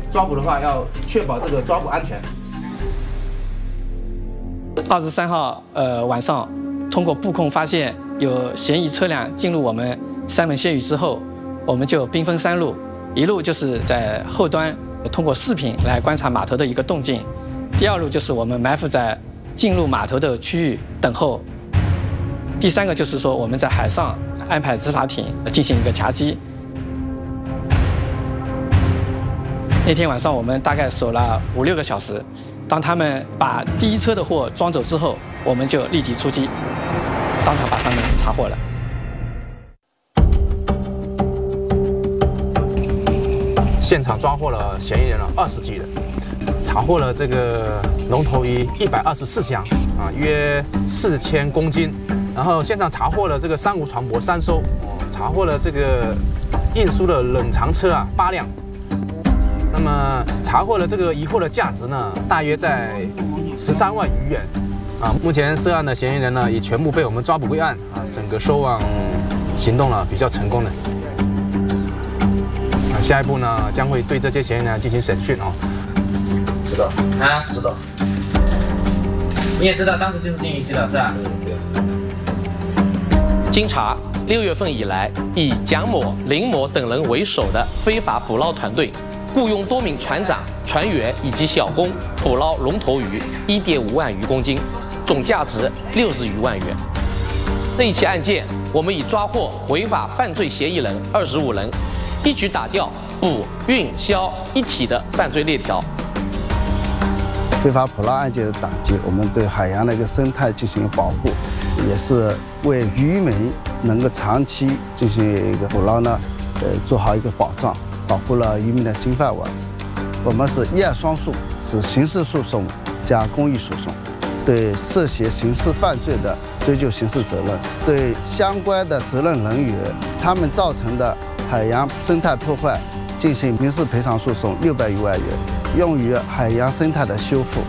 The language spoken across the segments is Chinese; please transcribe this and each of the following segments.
抓捕的话要确保这个抓捕安全。 23号晚上，通过布控发现有嫌疑车辆进入我们三门鲜鱼之后，我们就兵分三路，一路就是在后端通过视频来观察码头的一个动静，第二路就是我们埋伏在进入码头的区域等候，第三个就是说我们在海上安排执法艇进行一个夹击。那天晚上我们大概守了5、6个小时，当他们把第一车的货装走之后，我们就立即出击，当场把他们查获了。 现场抓获了嫌疑人了20几人，查获了这个龙头鱼124箱啊，约4000公斤。然后现场查获了这个珊瑚船舶3艘，查获了这个运输的冷藏车啊8辆。那么查获了这个疑货的价值呢，大约在13万余元啊。目前涉案的嫌疑人呢，也全部被我们抓捕归案啊，整个收网行动了比较成功的。下一步呢，将会对这些嫌疑人进行审讯哦。 知道啊，知道。你也知道当时就是进行洗脑是吧？ 经查，6月份以来，以蒋某、林某等人为首的非法捕捞团队，雇佣多名船长、船员以及小工捕捞龙头鱼1.5万余公斤，总价值60余万元。这一起案件，我们已抓获违法犯罪嫌疑人25人，一举打掉捕、运、销一体的犯罪链条。 非法捕捞案件的打击，我们对海洋的一个生态进行保护，也是为渔民能够长期进行一个捕捞呢，做好一个保障，保护了渔民的金饭碗。我们是一案双诉，是刑事诉讼加公益诉讼，对涉嫌刑事犯罪的追究刑事责任，对相关的责任人员他们造成的海洋生态破坏进行民事赔偿诉讼600余万元，用于海洋生态的修复。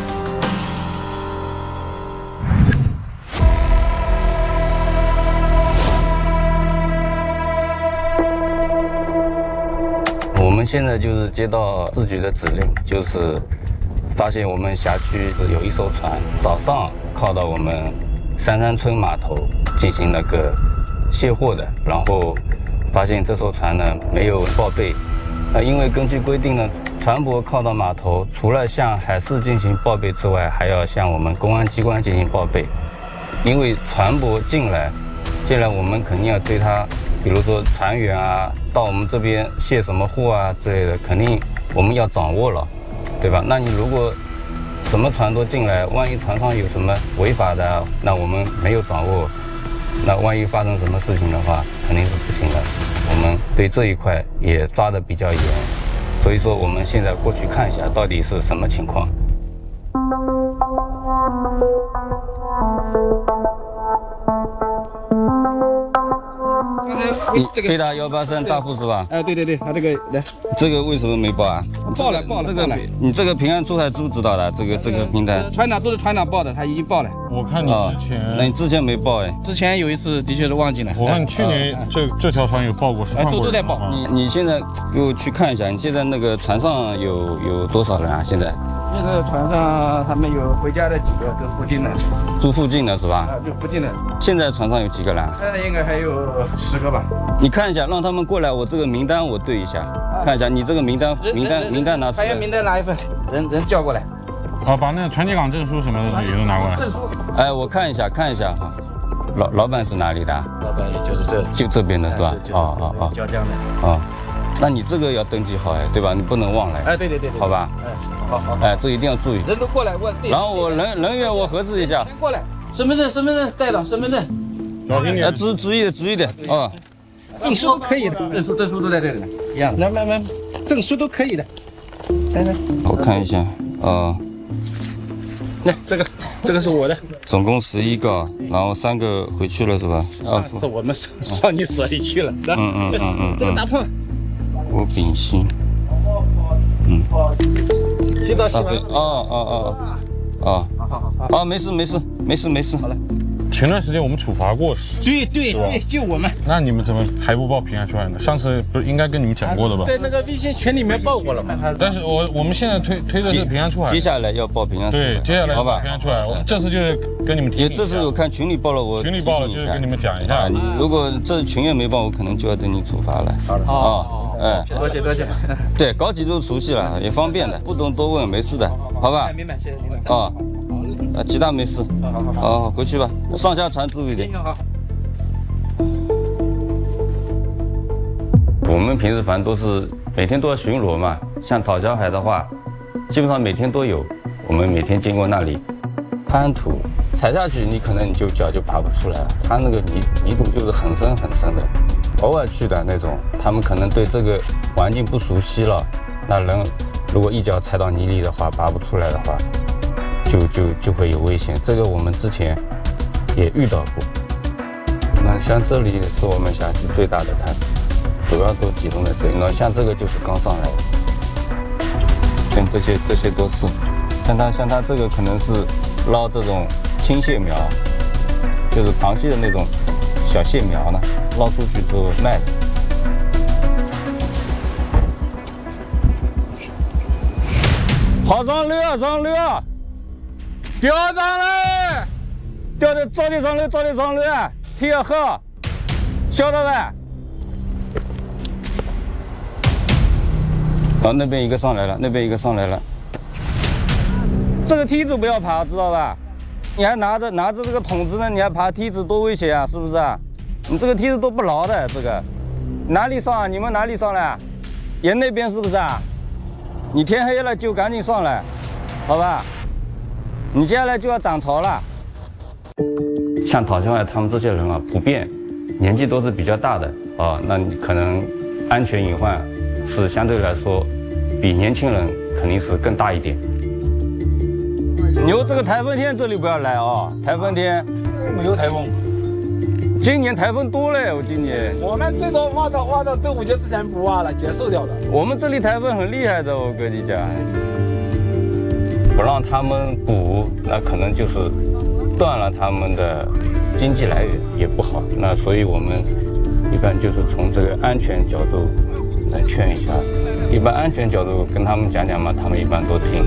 我们现在就是接到市局的指令，就是发现我们辖区有一艘船早上靠到我们三山村码头进行那个卸货的，然后发现这艘船呢没有报备。因为根据规定呢，船舶靠到码头，除了向海事进行报备之外，还要向我们公安机关进行报备。因为船舶进来我们肯定要对它，比如说船员啊，到我们这边卸什么货啊之类的，肯定我们要掌握了，对吧？那你如果什么船都进来，万一船上有什么违法的，那我们没有掌握，那万一发生什么事情的话，肯定是不行的。我们对这一块也抓得比较严，所以说我们现在过去看一下到底是什么情况。你飞达183大户是吧？ 哎，对对对，他这个来， 这个为什么没报啊？ 报了。 你这个平安出海知不知道的？这个平台船长都是船长报的，他已经报了。 我看你之前， 那你之前没报哎？ 之前有一次的确是忘记了。 我看去年这条船有报过，是换过人都在报。 你现在给我去看一下，你现在那个船上有多少人啊？现在船上他们有回家的几个，都附近的。 住附近的是吧？ 就附近的。 现在船上有几个人？ 现在应该还有10个吧。 你看一下，让他们过来，我这个名单我对一下，看一下你这个名单拿出来。 船员名单拿一份，人叫过来。 好，把那个船籍港证书什么的也都拿过来。 证书。 哎，我看一下哈。老板是哪里的？ 老板也就是就这边的是吧？ 哦。椒江的。 哦。那你这个要登记好哎，对吧？你不能忘来。 哎，对，好吧？ 好。 哎，这一定要注意。 人都过来问。 然后我人员我核实一下。 先过来，身份证带到，身份证。 小心点。 注意点啊。 证书都可以的，证书都在这里，一样。来，证书都可以的。来， 我看一下来，这个是我的， 总共11个，然后3个回去了是吧？ 是我们上你所里去了。这个大胖。 郭炳新。 洗澡。 好。没事。 好了。 前段时间我们处罚过对，就我们。 那你们怎么还不报平安出来呢？上次不是应该跟你们讲过的吧？ 在那个微信群里面报过了嘛。 但是我们现在推的是平安出海， 接下来要报平安出海。 对，接下来好吧， 平安出海。我这次就是跟你们提醒一下。 这次我看群里报了，我群里报了就是跟你们讲一下。 你如果这群也没报，我可能就要对你处罚了。好的。哎， 多谢。 对，搞几周熟悉了也方便的，不懂多问没事的，好吧？ 明白，谢谢明白。 其他没事。好，回去吧，上下船注意点。 好。 我们平时反正都是每天都要巡逻嘛，像讨礁海的话，基本上每天都有，我们每天经过那里，滩土踩下去，你可能就脚就爬不出来了，它那个泥土就是很深很深的，偶尔去的那种，他们可能对这个环境不熟悉了，那人如果一脚踩到泥里的话，拔不出来的话，就会有危险。这个我们之前也遇到过。那像这里是我们辖区最大的滩，主要都集中在这里。那像这个就是刚上来的，跟这些都是。像它这个可能是捞这种青蟹苗，就是螃蟹的那种小蟹苗呢，捞出去之后卖的。好，上溜，钓上来，钓的早点上溜，天要黑，晓得呗？好，那边一个上来了，这个梯子不要爬，知道吧？你还拿着这个桶子呢，你还爬梯子，多危险啊，是不是啊？你这个梯子都不牢的，这个哪里上啊？你们哪里上来？沿那边是不是啊？你天黑了就赶紧上来，好吧？你接下来就要涨潮了。像讨礁海他们这些人啊，普遍年纪都是比较大的啊，那你可能安全隐患是相对来说比年轻人肯定是更大一点。牛，这个台风天这里不要来啊！台风天没有台风， 今年台风多了，今年我们最多挖到端午节之前不挖了，结束掉了。 我们这里台风很厉害的，我跟你讲，不让他们捕，那可能就是断了他们的经济来源，也不好。那所以我们一般就是从这个安全角度来劝一下，一般安全角度跟他们讲嘛，他们一般都听。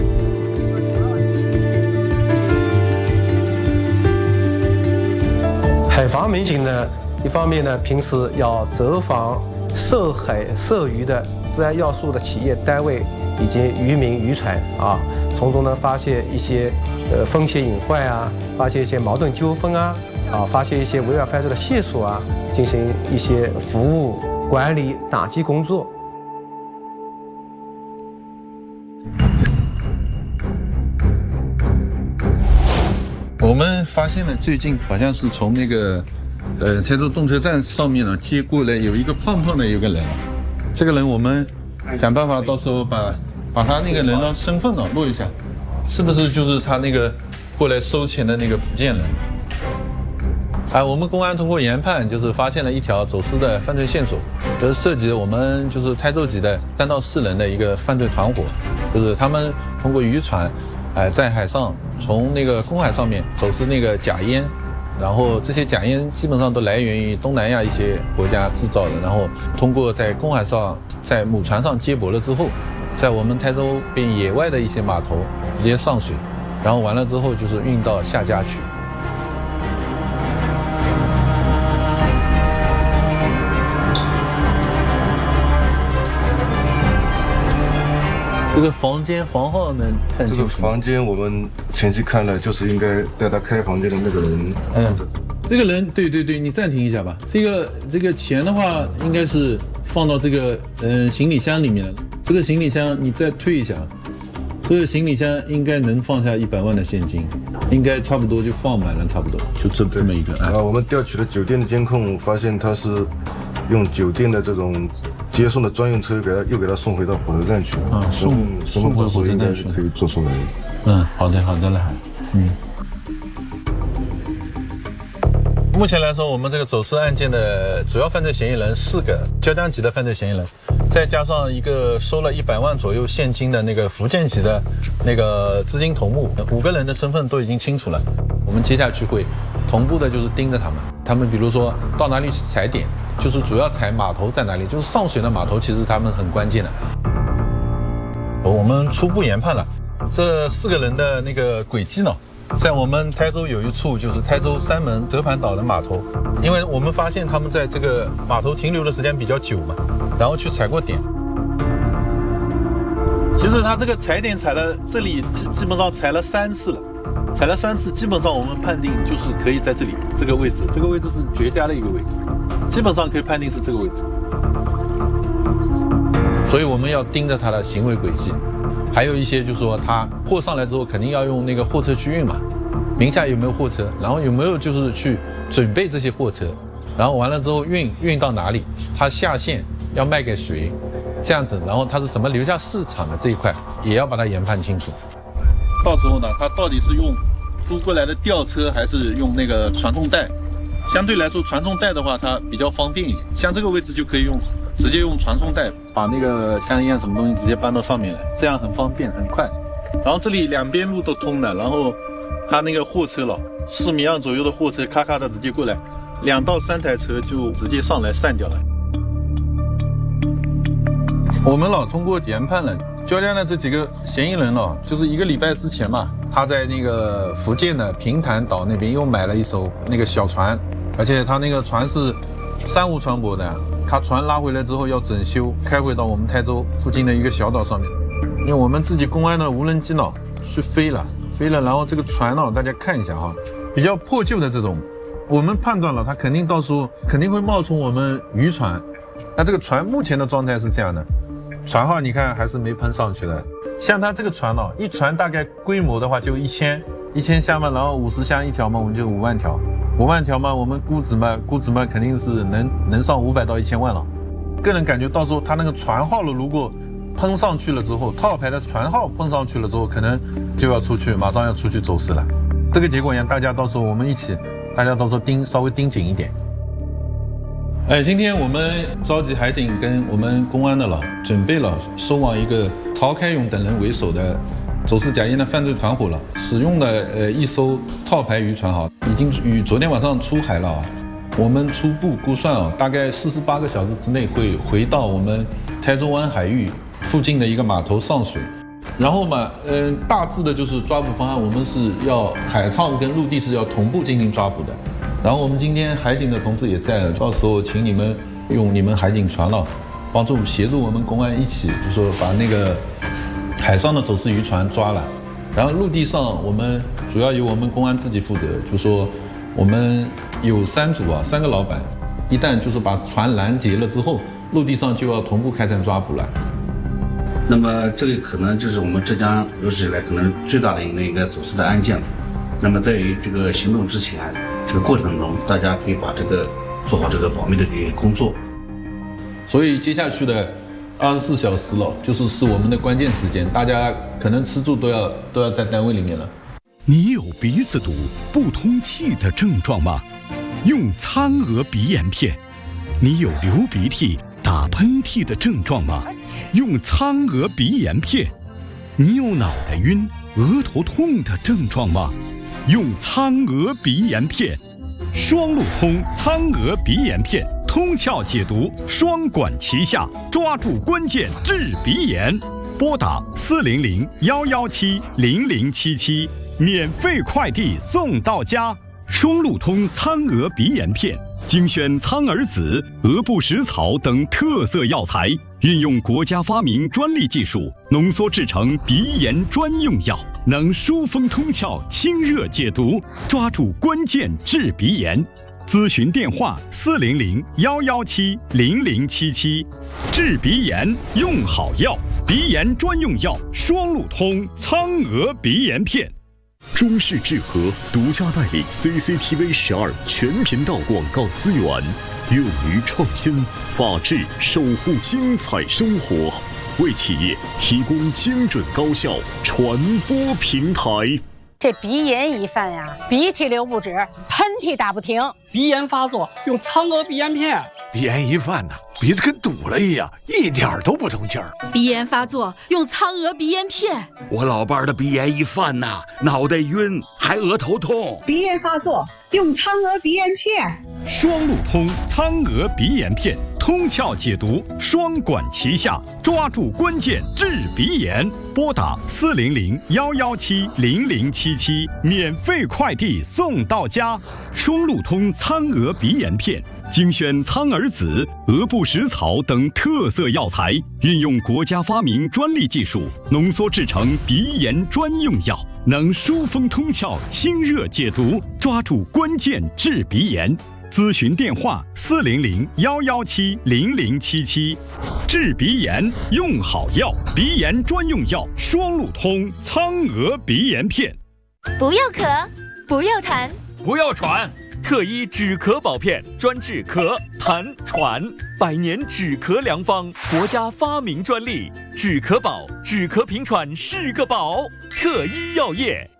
海防民警呢，一方面呢，平时要走访涉海涉渔的自然要素的企业单位以及渔民渔船啊，从中呢发现一些风险隐患啊，发现一些矛盾纠纷啊，发现一些违法犯罪的线索啊，进行一些服务管理打击工作。 我们发现了最近好像是从那个台州动车站上面呢接过来有一个胖胖的有个人，这个人我们想办法到时候把他那个人的身份呢录一下，是不是就是他那个过来收钱的那个福建人？我们公安通过研判，就是发现了一条走私的犯罪线索，就是涉及我们就是台州籍的3到4人的一个犯罪团伙，就是他们通过渔船。在海上从那个公海上面走私那个假烟，然后这些假烟基本上都来源于东南亚一些国家制造的，然后通过在公海上在母船上接驳了之后，在我们台州边野外的一些码头直接上水，然后完了之后就是运到下家去。这个房号能看清楚？ 这个房间我们前期看了，就是应该带他开房间的那个人。 这个人，对，你暂停一下吧。这个钱的话，应该是放到这个行李箱里面了。这个行李箱你再推一下，这个行李箱应该能放下100万的现金，应该差不多就放满了，差不多就这么一个。 我们调取了酒店的监控，发现他是用酒店的这种接送的专用车又给他送回到火车站去。送回火车站去可以做出来。 好的了。目前来说，我们这个走私案件的主要犯罪嫌疑人4个浙江籍的犯罪嫌疑人，再加上一个收了100万左右现金的那个福建籍的那个资金头目，5个人的身份都已经清楚了。我们接下去会同步的就是盯着他们。他们比如说到哪里去踩点，就是主要踩码头在哪里，就是上水的码头，其实他们很关键的。我们初步研判了这4个人的那个轨迹呢，在我们台州有一处就是台州三门折盘岛的码头，因为我们发现他们在这个码头停留的时间比较久嘛，然后去踩过点。其实他这个踩点踩了这里基本上踩了3次了，踩了3次，基本上我们判定就是可以在这里这个位置，这个位置是绝佳的一个位置，基本上可以判定是这个位置。所以我们要盯着他的行为轨迹，还有一些就是说他货上来之后肯定要用那个货车去运嘛，名下有没有货车，然后有没有就是去准备这些货车，然后完了之后运到哪里，他下线要卖给谁，这样子，然后他是怎么留下市场的这一块也要把它研判清楚。到时候呢，他到底是用租过来的吊车还是用那个传送带，相对来说传送带的话它比较方便一点，像这个位置就可以直接用传送带把那个香烟什么东西直接搬到上面来，这样很方便很快。然后这里两边路都通的，然后他那个货车了4米2左右的货车咔咔的直接过来，2到3台车就直接上来散掉了。我们通过研判了交加的这几个嫌疑人就是1个礼拜之前嘛，他在那个福建的平潭岛那边又买了一艘那个小船，而且他那个船是珊瑚船舶的，他船拉回来之后要整修，开回到我们台州附近的一个小岛上面。因为我们自己公安的无人机去飞了，然后这个船大家看一下比较破旧的这种，我们判断了它肯定到时候肯定会冒充我们渔船。那这个船目前的状态是这样的，船号你看还是没喷上去的。像它这个船一船大概规模的话就1000箱嘛，然后50箱一条嘛，我们就5万条，5万条嘛，我们估值嘛肯定是能上500到1000万了。个人感觉到时候它那个船号了，如果喷上去了之后，套牌的船号喷上去了之后，可能就要马上要出去走私了。这个结果大家到时候我们一起，大家到时候稍微盯紧一点。今天我们召集海警跟我们公安的准备了收网一个陶开勇等人为首的走私假烟的犯罪团伙使用的一艘套牌渔船已经于昨天晚上出海了我们初步估算大概48个小时之内会回到我们台州湾海域附近的一个码头上水。然后嘛，大致的就是抓捕方案，我们是要海上跟陆地是要同步进行抓捕的。然后我们今天海警的同志也在，到时候请你们用你们海警船帮助协助我们公安一起，就说把那个海上的走私渔船抓了。然后陆地上我们主要由我们公安自己负责，就说我们有3组3个老板，一旦就是把船拦截了之后，陆地上就要同步开展抓捕了。 那么这个可能就是我们浙江有史以来可能最大的一个走私的案件。那么在于这个行动之前，这个过程中，大家可以把做好这个保密的工作。 所以接下去的24小时就是我们的关键时间，大家可能吃住都要在单位里面了。 你有鼻子堵、不通气的症状吗？用苍娥鼻炎片。你有流鼻涕、打喷嚏的症状吗？用苍娥鼻炎片。你有脑袋晕、额头痛的症状吗？用苍娥鼻炎片。双路通苍娥鼻炎片，通窍解毒，双管齐下，抓住关键治鼻炎。拨打400-117-0077，免费快递送到家。双路通苍娥鼻炎片，精选苍耳子、鹅不食草等特色药材，运用国家发明专利技术，浓缩制成鼻炎专用药，能疏风通窍、清热解毒，抓住关键治鼻炎。咨询电话400-117-0077，治鼻炎用好药，鼻炎专用药双路通苍娥鼻炎片。中视智和独家代理 CCTV 12全频道广告资源，勇于创新，法治守护精彩生活，为企业提供精准高效传播平台。 这鼻炎一犯呀，鼻涕流不止，喷嚏打不停， 鼻炎发作用苍娥鼻炎片。 鼻炎一犯鼻子跟堵了一样，一点都不通气儿。 鼻炎发作用苍娥鼻炎片。 我老伴儿的鼻炎一犯呐，脑袋晕，还额头痛。 鼻炎发作用苍娥鼻炎片。 双路通苍娥鼻炎片，通窍解毒，双管齐下，抓住关键治鼻炎。拨打400-117-0077，免费快递送到家。双路通苍娥鼻炎片。精选苍耳子、鹅不食草等特色药材，运用国家发明专利技术，浓缩制成鼻炎专用药，能疏风通窍、清热解毒，抓住关键治鼻炎。咨询电话400-117-0077。治鼻炎用好药，鼻炎专用药双路通苍娥鼻炎片。 不要咳，不要痰， 不要喘。特一止咳宝片，专治咳、痰、喘，100年止咳良方，国家发明专利。止咳宝，止咳平喘是个宝。特一药业。